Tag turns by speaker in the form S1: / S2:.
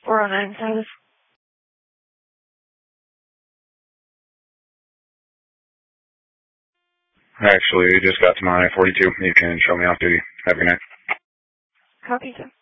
S1: 409 status.
S2: Actually, just got to my 42. You can show me off duty. Have a good night.
S1: Copy, sir.